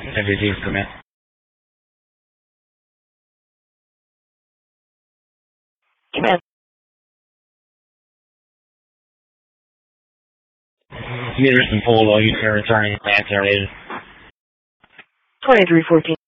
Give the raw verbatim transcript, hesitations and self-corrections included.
Everything's commit. Command. Meters and polo, you can return answer. twenty-three fourteen.